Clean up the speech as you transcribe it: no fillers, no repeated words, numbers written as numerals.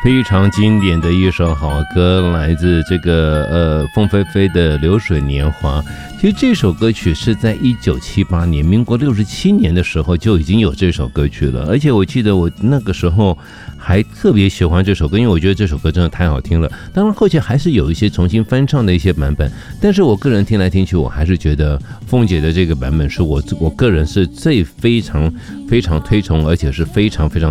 非常经典的一首好歌，来自这个凤飞飞的《流水年华》。其实这首歌曲是在1978年，民国67年的时候就已经有这首歌曲了，而且我记得我那个时候还特别喜欢这首歌，因为我觉得这首歌真的太好听了。当然后期还是有一些重新翻唱的一些版本，但是我个人听来听去，我还是觉得凤姐的这个版本是我个人是非常推崇，而且是非常